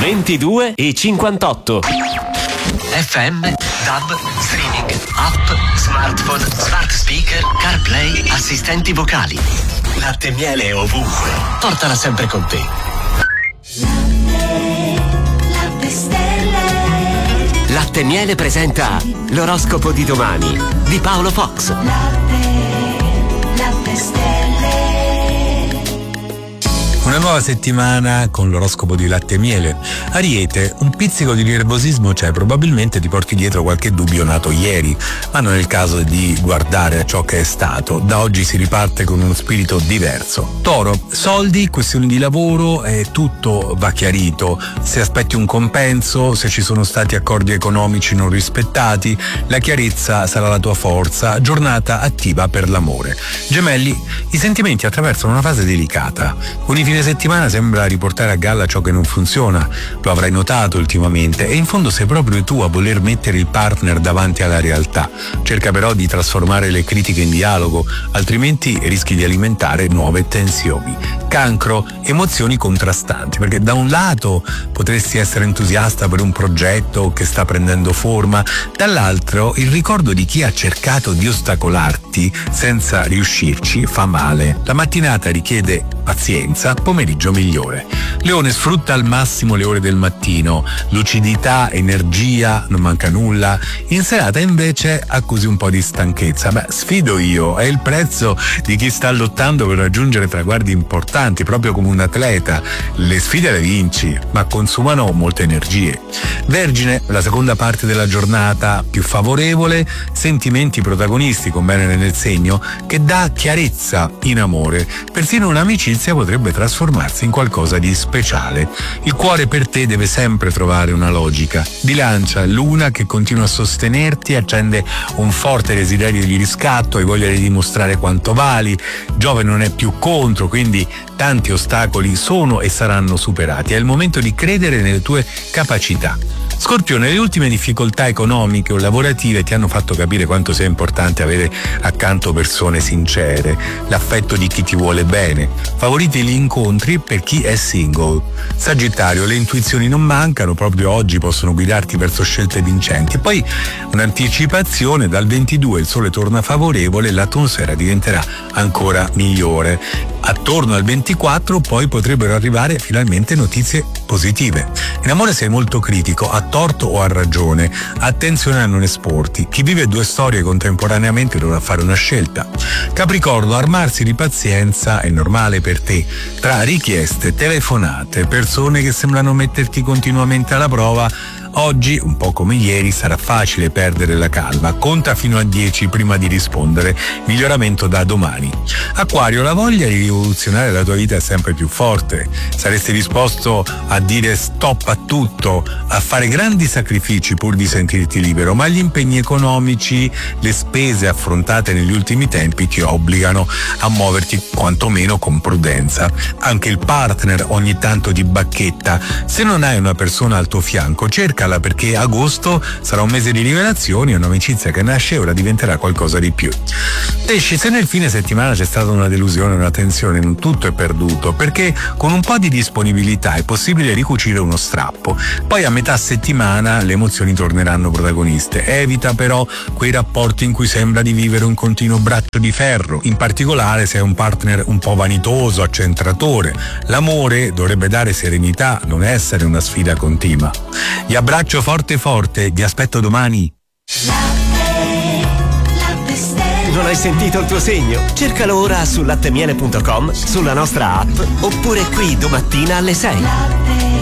22:58. FM, DAB, streaming, app, smartphone, smart speaker, CarPlay, assistenti vocali. Latte e miele ovunque. Portala sempre con te. Latte stelle. Latte e miele presenta l'oroscopo di domani di Paolo Fox. Latte stelle. Una nuova settimana con l'oroscopo di Latte e Miele. Ariete, un pizzico di nervosismo c'è, probabilmente ti porti dietro qualche dubbio nato ieri, ma non è il caso di guardare a ciò che è stato. Da oggi si riparte con uno spirito diverso. Toro, soldi, questioni di lavoro, tutto va chiarito. Se aspetti un compenso, se ci sono stati accordi economici non rispettati, la chiarezza sarà la tua forza. Giornata attiva per l'amore. Gemelli, i sentimenti attraversano una fase delicata. Con i fine settimana sembra riportare a galla ciò che non funziona, lo avrai notato ultimamente, e in fondo sei proprio tu a voler mettere il partner davanti alla realtà. Cerca però di trasformare le critiche in dialogo, altrimenti rischi di alimentare nuove tensioni. Cancro, emozioni contrastanti, perché da un lato potresti essere entusiasta per un progetto che sta prendendo forma, dall'altro il ricordo di chi ha cercato di ostacolarti senza riuscirci fa male. La mattinata richiede pazienza, pomeriggio migliore. Leone, sfrutta al massimo le ore del mattino, lucidità, energia, non manca nulla. In serata invece accusi un po' di stanchezza. Sfido io, è il prezzo di chi sta lottando per raggiungere traguardi importanti, proprio come un atleta. Le sfide le vinci, ma consumano molte energie. Vergine, la seconda parte della giornata più favorevole, sentimenti protagonisti con Venere nel segno, che dà chiarezza in amore. Persino un'amicizia potrebbe trasformarsi in qualcosa di speciale. Il cuore per te deve sempre trovare una logica. Bilancia, luna che continua a sostenerti, accende un forte desiderio di riscatto e voglia di dimostrare quanto vali. Giove non è più contro, quindi tanti ostacoli sono e saranno superati. È il momento di credere nelle tue capacità. Scorpione, le ultime difficoltà economiche o lavorative ti hanno fatto capire quanto sia importante avere accanto persone sincere, l'affetto di chi ti vuole bene. Favoriti gli incontri per chi è single. Sagittario, le intuizioni non mancano, proprio oggi possono guidarti verso scelte vincenti. Poi un'anticipazione: dal 22 il sole torna favorevole e l'atmosfera diventerà ancora migliore. Attorno al 24 poi potrebbero arrivare finalmente notizie positive. In amore sei molto critico, a torto o a ragione. Attenzione a non esporti. Chi vive due storie contemporaneamente dovrà fare una scelta. Capricorno, armarsi di pazienza è normale per te. Tra richieste, telefonate, persone che sembrano metterti continuamente alla prova, oggi, un po' come ieri, sarà facile perdere la calma. Conta fino a 10 prima di rispondere. Miglioramento da domani. Acquario, la voglia di rivoluzionare la tua vita è sempre più forte. Saresti disposto a dire stop a tutto, a fare grandi sacrifici pur di sentirti libero, ma gli impegni economici, le spese affrontate negli ultimi tempi ti obbligano a muoverti quantomeno con prudenza. Anche il partner ogni tanto ti bacchetta. Se non hai una persona al tuo fianco, cercala, perché agosto sarà un mese di rivelazioni e un'amicizia che nasce ora diventerà qualcosa di più. Pesci, se nel fine settimana c'è stata una delusione, una tensione, non tutto è perduto, perché con un po' di disponibilità è possibile ricucire uno strappo. Poi a metà settimana le emozioni torneranno protagoniste. Evita però quei rapporti in cui sembra di vivere un continuo braccio di ferro, in particolare se è un partner un po' vanitoso, accentratore. L'amore dovrebbe dare serenità, non essere una sfida continua. Vi abbraccio forte forte, vi aspetto domani. Non hai sentito il tuo segno? Cercalo ora su lattemiele.com, sulla nostra app, oppure qui domattina alle 6.